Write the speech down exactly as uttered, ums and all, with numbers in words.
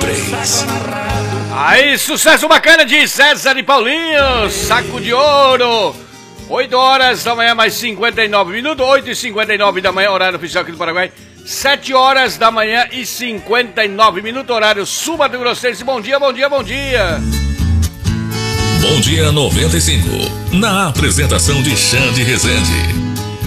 três. Aí, sucesso bacana de César e Paulinho, Saco de Ouro. oito horas da manhã, mais cinquenta e nove minutos, oito e cinquenta e nove da manhã, horário oficial aqui do Paraguai. sete horas da manhã e cinquenta e nove minutos, horário sul-mato-grossense. Bom dia, bom dia, bom dia. Bom dia noventa e cinco, na apresentação de Xande Rezende.